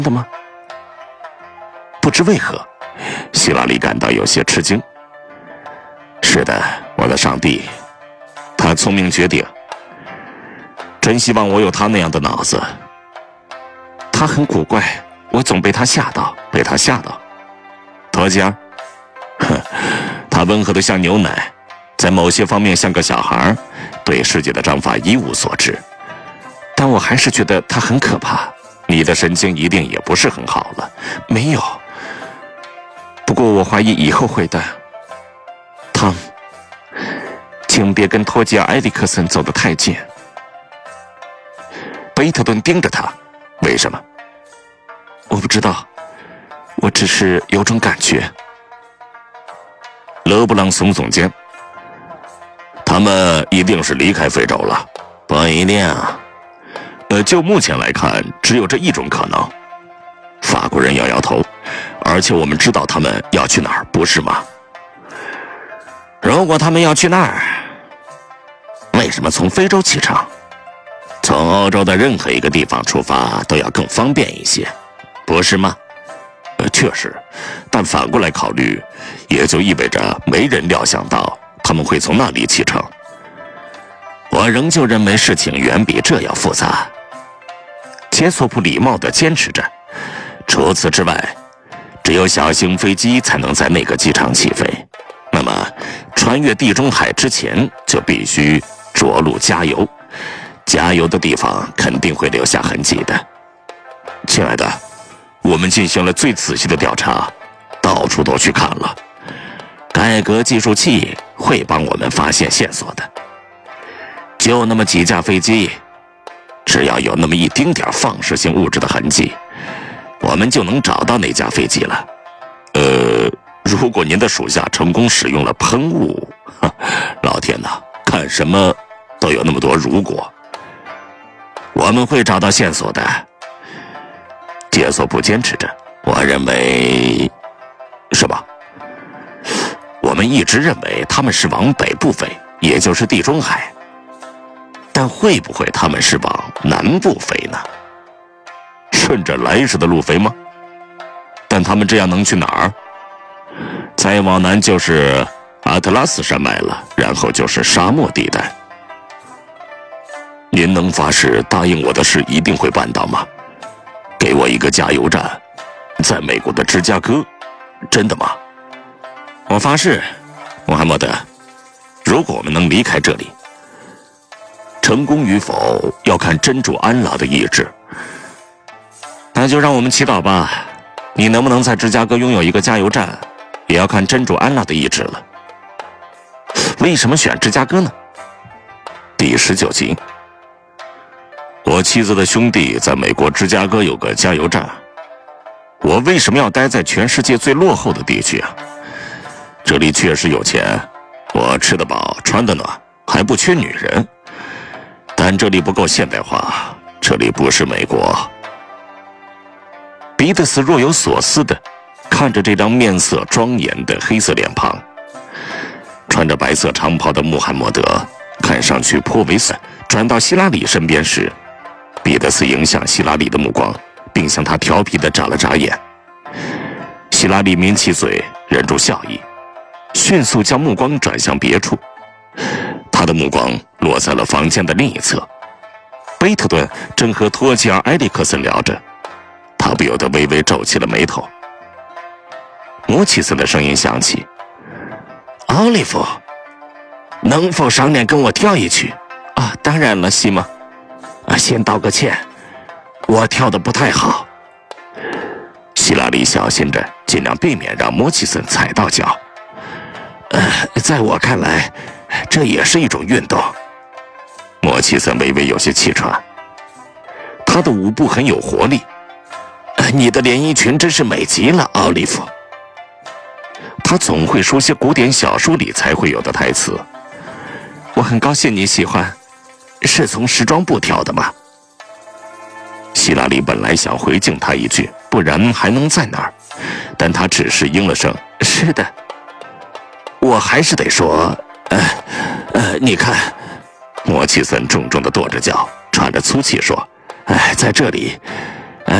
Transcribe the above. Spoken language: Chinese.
的吗？不知为何，希拉里感到有些吃惊。是的，我的上帝，他聪明绝顶，真希望我有他那样的脑子。他很古怪，我总被他吓到。托吉尔，他温和得像牛奶，在某些方面像个小孩，对世界的章法一无所知。但我还是觉得他很可怕。你的神经一定也不是很好了。没有，不过我怀疑以后会的。汤，请别跟托吉尔·埃里克森走得太近。贝特顿盯着他，为什么？我不知道，我只是有种感觉。勒布朗耸耸肩，他们一定是离开非洲了。不一定。就目前来看，只有这一种可能。法国人摇摇头，而且我们知道他们要去哪儿，不是吗？如果他们要去那儿，为什么从非洲启程？从欧洲的任何一个地方出发都要更方便一些，不是吗？确实，但反过来考虑，也就意味着没人料想到他们会从那里启程。我仍旧认为事情远比这要复杂。杰索普礼貌地坚持着，除此之外，只有小型飞机才能在那个机场起飞。那么，穿越地中海之前就必须着陆加油，加油的地方肯定会留下痕迹的。亲爱的，我们进行了最仔细的调查，到处都去看了。盖格计数器会帮我们发现线索的。就那么几架飞机，只要有那么一丁点放射性物质的痕迹，我们就能找到那架飞机了。如果您的属下成功使用了喷雾，老天哪，看什么都有那么多如果。我们会找到线索的。杰索普坚持着，我认为，是吧？我们一直认为他们是往北部飞，也就是地中海。但会不会他们是往南部飞呢？顺着来时的路飞吗？但他们这样能去哪儿？再往南就是阿特拉斯山脉了，然后就是沙漠地带。您能发誓答应我的事一定会办到吗？给我一个加油站，在美国的芝加哥，真的吗？我发誓，穆罕默德，如果我们能离开这里，成功与否要看真主安拉的意志。那就让我们祈祷吧。你能不能在芝加哥拥有一个加油站，也要看真主安拉的意志了。为什么选芝加哥呢？第19集。我妻子的兄弟在美国芝加哥有个加油站。我为什么要待在全世界最落后的地区啊？这里确实有钱，我吃得饱，穿得暖，还不缺女人。但这里不够现代化，这里不是美国。彼得斯若有所思地看着这张面色庄严的黑色脸庞。穿着白色长袍的穆罕默德看上去颇为转到希拉里身边时，彼得斯迎向希拉里的目光，并向他调皮地眨了眨眼。希拉里抿起嘴，忍住笑意，迅速将目光转向别处。他的目光落在了房间的另一侧，贝特顿正和托吉尔·埃里克森聊着，他不由得微微皱起了眉头。摩奇森的声音响起：“奥利弗，能否赏脸跟我跳一曲？”“啊，当然了，西蒙。先道个歉，我跳得不太好。”希拉里小心着，尽量避免让摩奇森踩到脚。在我看来，这也是一种运动。莫奇森微微有些气喘，他的舞步很有活力。你的连衣裙真是美极了，奥利弗。他总会说些古典小说里才会有的台词。我很高兴你喜欢，是从时装部挑的吗？希拉里本来想回敬他一句，不然还能在哪儿？但他只是应了声是的。我还是得说，你看，莫奇森重重地跺着脚，喘着粗气说：“在这里，